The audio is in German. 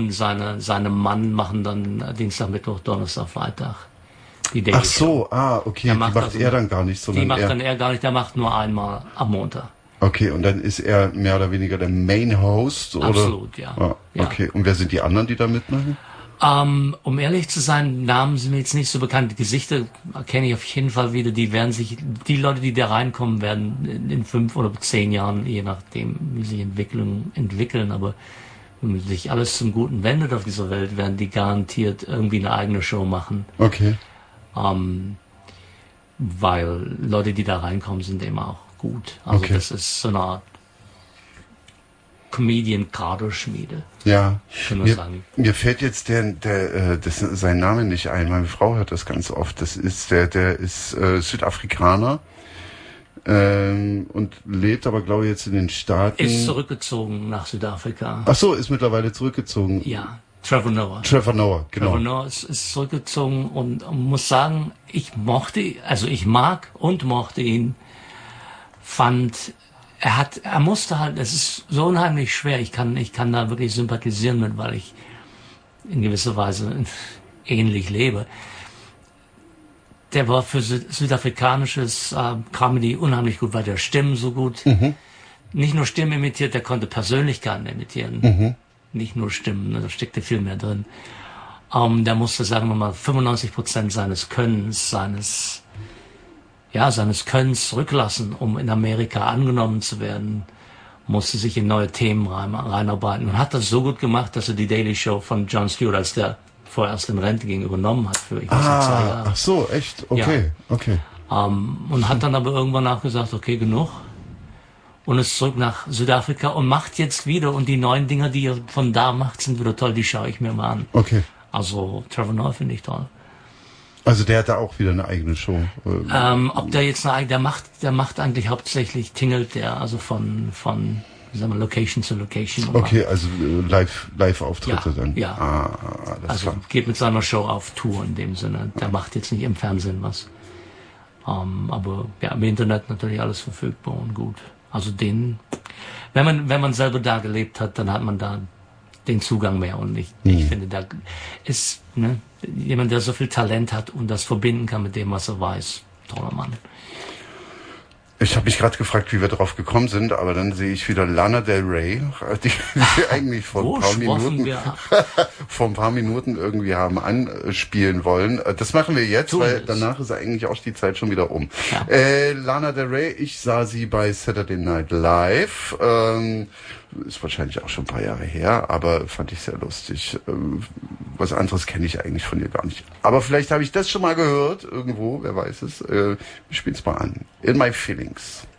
und seine Mann machen dann Dienstag, Mittwoch, Donnerstag, Freitag die Daily Show. Okay, die macht er dann gar nicht, sondern die macht dann er gar nicht, der macht nur einmal am Montag. Okay, und dann ist er mehr oder weniger der Main Host, oder? Absolut, ja. Okay, und wer sind die anderen, die da mitmachen? Um ehrlich zu sein, Namen sind mir jetzt nicht so bekannt. Die Gesichter kenne ich auf jeden Fall wieder. Die Leute, die da reinkommen, werden in 5 oder 10 Jahren, je nachdem, wie sie entwickeln, aber wenn sich alles zum Guten wendet auf dieser Welt, werden die garantiert irgendwie eine eigene Show machen. Okay. Weil Leute, die da reinkommen, sind immer auch gut. Also das ist so eine Art Comedian-Kaderschmiede. Ja. Kann man sagen. Mir fällt jetzt sein Name nicht ein. Meine Frau hört das ganz oft. Das ist der ist Südafrikaner und lebt aber, glaube ich, jetzt in den Staaten. Ist zurückgezogen nach Südafrika. Ach so, ist mittlerweile zurückgezogen. Ja, Trevor Noah, genau. Trevor Noah ist zurückgezogen und muss sagen, ich mochte ihn, er musste halt, es ist so unheimlich schwer, ich kann da wirklich sympathisieren mit, weil ich in gewisser Weise ähnlich lebe. Der war für südafrikanisches Comedy unheimlich gut, weil der Stimmen so gut, nicht nur Stimmen imitiert, der konnte Persönlichkeiten imitieren, nicht nur Stimmen, da steckte viel mehr drin. Der musste, sagen wir mal, 95% seines Könnens, seines Könnens zurücklassen, um in Amerika angenommen zu werden, musste sich in neue Themen reinarbeiten und hat das so gut gemacht, dass er die Daily Show von Jon Stewart, als der vorerst in Rente ging, übernommen hat für, ich weiß nicht, 2 Jahre. Ach so, echt? Okay, ja. Okay. Und hat dann aber irgendwann nachgesagt, okay, genug. Und ist zurück nach Südafrika und macht jetzt wieder, und die neuen Dinger, die er von da macht, sind wieder toll, die schaue ich mir mal an. Okay. Also Trevor Noah finde ich toll. Also der hat da auch wieder eine eigene Show. Ob der jetzt der macht eigentlich hauptsächlich, tingelt der, also von wie sagen wir, Location zu Location. Okay, also Live-Auftritte dann. Ja. Also klar. Geht mit seiner Show auf Tour in dem Sinne. Der macht jetzt nicht im Fernsehen was. Aber ja, im Internet natürlich alles verfügbar und gut. Also wenn man selber da gelebt hat, dann hat man da den Zugang mehr, und ich finde, da ist jemand, der so viel Talent hat und das verbinden kann mit dem, was er weiß. Toller Mann. Ich habe mich gerade gefragt, wie wir drauf gekommen sind, aber dann sehe ich wieder Lana Del Rey, die wir eigentlich vor ein paar Minuten irgendwie haben anspielen wollen. Das machen wir jetzt, weil danach ist eigentlich auch die Zeit schon wieder um. Ja. Lana Del Rey, ich sah sie bei Saturday Night Live. Ist wahrscheinlich auch schon ein paar Jahre her, aber fand ich sehr lustig. Was anderes kenne ich eigentlich von ihr gar nicht. Aber vielleicht habe ich das schon mal gehört, irgendwo, wer weiß es. Wir spielen es mal an. In My Feelings.